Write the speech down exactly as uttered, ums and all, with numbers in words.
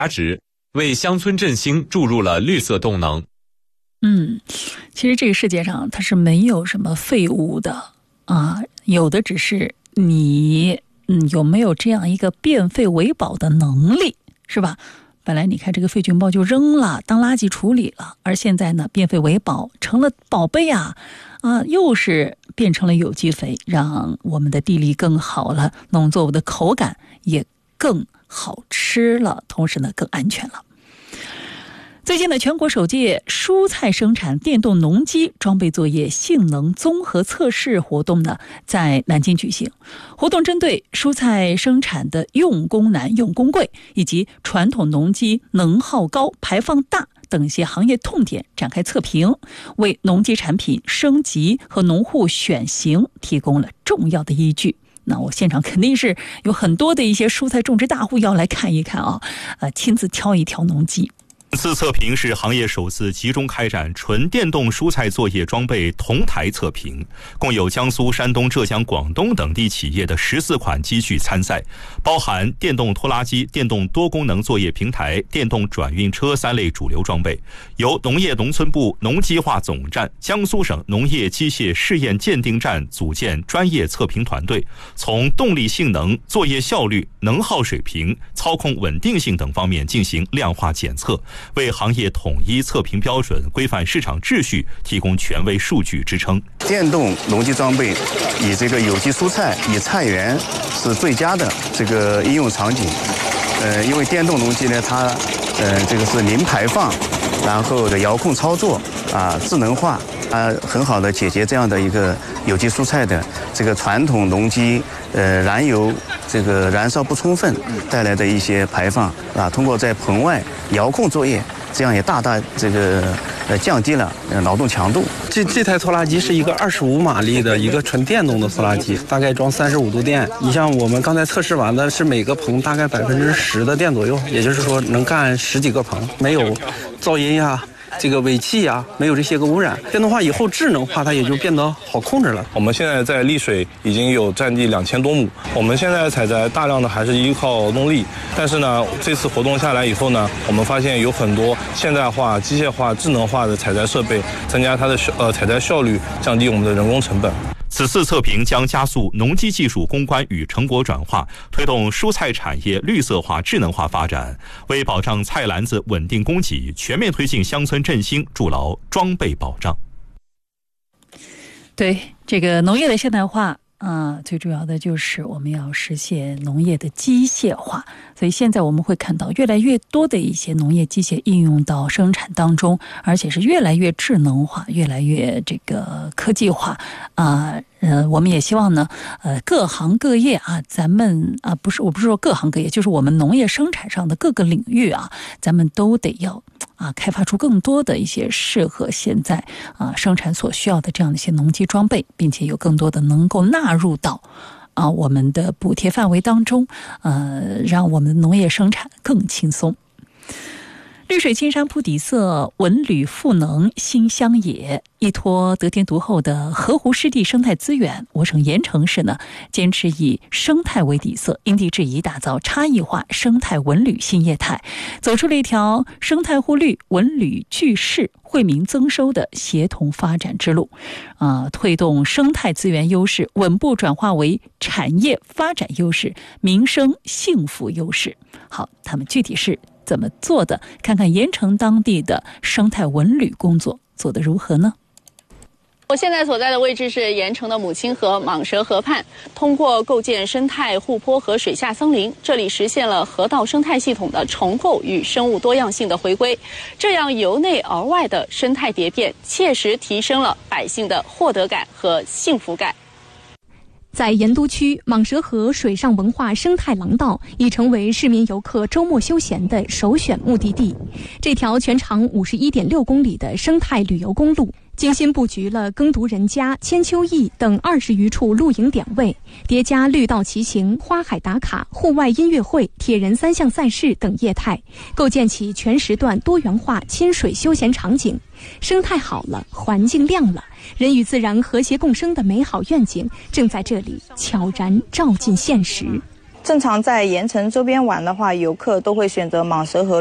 值，为乡村振兴注入了绿色动能。 嗯，其实这个世界上它是没有什么废物的啊，有的只是你嗯有没有这样一个变废为宝的能力，是吧？本来你看这个废菌包就扔了当垃圾处理了，而现在呢变废为宝成了宝贝啊啊，又是变成了有机肥，让我们的地力更好了，农作物的口感也更好吃了，同时呢更安全了。最近的全国首届蔬菜生产电动农机装备作业性能综合测试活动呢，在南京举行。活动针对蔬菜生产的用工难、用工贵，以及传统农机能耗高、排放大等些行业痛点展开测评，为农机产品升级和农户选型提供了重要的依据。那我现场肯定是有很多的一些蔬菜种植大户要来看一看啊，呃，亲自挑一挑农机。 本次测评是行业首次集中开展纯电动蔬菜作业装备同台测评，共有江苏、山东、浙江、广东等地企业的十四款机具参赛，包含电动拖拉机、电动多功能作业平台、电动转运车三类主流装备。由农业农村部农机化总站、江苏省农业机械试验鉴定站组建专业测评团队，从动力性能、作业效率、能耗水平、操控稳定性等方面进行量化检测，为行业统一测评标准、规范市场秩序提供权威数据支撑。 电动农机装备以这个有机蔬菜、以菜园是最佳的这个应用场景。呃，因为电动农机呢，它呃这个是零排放，然后的遥控操作啊，智能化，啊，很好的解决这样的一个有机蔬菜的这个传统农机呃燃油这个燃烧不充分带来的一些排放啊，通过在棚外遥控作业，这样也大大这个呃降低了劳动强度。 这这台拖拉机是一个二十五马力的一个纯电动的拖拉机，大概装三十五度电。你像我们刚才测试完的是每个棚大概百分之十的电左右，也就是说能干十几个棚，没有噪音呀、这个尾气啊，没有这些个污染。电动化以后智能化，它也就变得好控制了。 我们现在在丽水已经有占地两千多亩，我们现在采摘大量的还是依靠动力，但是呢，这次活动下来以后呢，我们发现有很多现代化、机械化、智能化的采摘设备，增加它的呃采摘效率，降低我们的人工成本。 此次测评将加速农机技术攻关与成果转化，推动蔬菜产业绿色化、智能化发展，为保障菜篮子稳定供给、全面推进乡村振兴筑牢装备保障。 对，这个农业的现代化啊，最主要的就是我们要实现农业的机械化，所以现在我们会看到越来越多的一些农业机械应用到生产当中，而且是越来越智能化，越来越这个科技化啊。呃，我们也希望呢，呃，各行各业啊，咱们啊，不是，我不是说各行各业，就是我们农业生产上的各个领域啊，咱们都得要啊，开发出更多的一些适合现在啊生产所需要的这样的一些农机装备，并且有更多的能够纳入到啊我们的补贴范围当中，呃，让我们的农业生产更轻松。绿水青山铺底色，文旅赋能新乡野。依托得天独厚的河湖湿地生态资源，我省盐城市呢坚持以生态为底色，因地制宜打造差异化生态文旅新业态，走出了一条生态互绿、文旅聚市、惠民增收的协同发展之路。啊、呃，推动生态资源优势稳步转化为产业发展优势、民生幸福优势。好，他们具体是怎么做的？看看盐城当地的生态文旅工作做得如何呢？ 我现在所在的位置是盐城的母亲河蟒蛇河畔，通过构建生态护坡和水下森林，这里实现了河道生态系统的重构与生物多样性的回归，这样由内而外的生态蝶变，切实提升了百姓的获得感和幸福感。 在盐都区，蟒蛇河水上文化生态廊道已成为市民游客周末休闲的首选目的地。这条全长五十一点六公里的生态旅游公路，精心布局了耕读人家、千秋驿等二十余处露营点位，叠加绿道骑行、花海打卡、户外音乐会、铁人三项赛事等业态，构建起全时段多元化亲水休闲场景。生态好了，环境亮了，人与自然和谐共生的美好愿景正在这里悄然照进现实。 正常在盐城周边玩的话，游客都会选择蟒蛇河